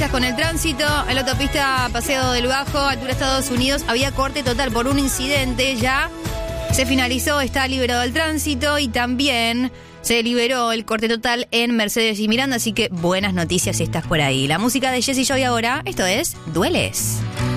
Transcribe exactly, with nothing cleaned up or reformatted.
noticias con el tránsito. En la autopista Paseo del Bajo, altura Estados Unidos, había corte total por un incidente. Ya se finalizó, está liberado el tránsito y también se liberó el corte total en Mercedes y Miranda. Así que buenas noticias si estás por ahí. La música de Jessy Joy ahora. Esto es Dueles.